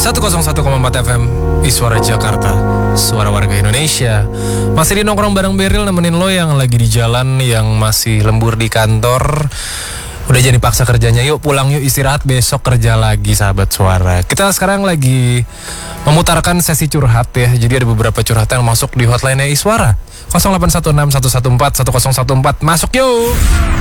101,4 FM Iswara Jakarta, suara warga Indonesia. Masih di nongkrong bareng Beril, nemenin lo yang lagi di jalan, yang masih lembur di kantor. Udah jadi paksa kerjanya, yuk pulang yuk, istirahat, besok kerja lagi sahabat suara. Kita sekarang lagi memutarkan sesi curhat ya. Jadi ada beberapa curhatan yang masuk di hotline-nya Iswara 0816 114 1014. Masuk yuk.